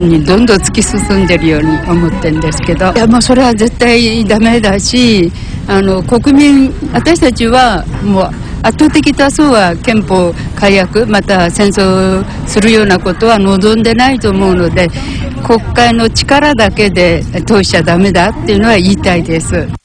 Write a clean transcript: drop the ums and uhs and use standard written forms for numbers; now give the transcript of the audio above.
にどんどん突き進んでるように思ってるんですけど、いやもうそれは絶対ダメだし、国民、私たちはもう圧倒的多数は憲法改悪、また戦争するようなことは望んでないと思うので、国会の力だけで通しちゃダメだっていうのは言いたいです。